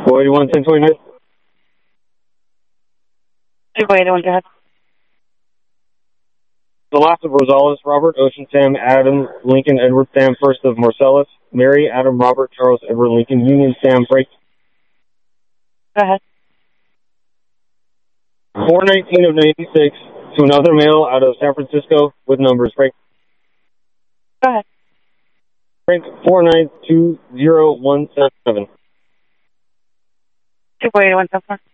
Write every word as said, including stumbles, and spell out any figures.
four eighty-one, ten twenty-nine. four eighty-one, go ahead. The last of Rosales, Robert, Ocean, Sam, Adam, Lincoln, Edward, Sam, first of Marcellus, Mary, Adam, Robert, Charles, Edward, Lincoln, Union, Sam, Frank. Go ahead. four nineteen of ninety-six to another male out of San Francisco with numbers, Frank. Go ahead. Frank, four nine two zero one seven seven. four eighty-one, so far.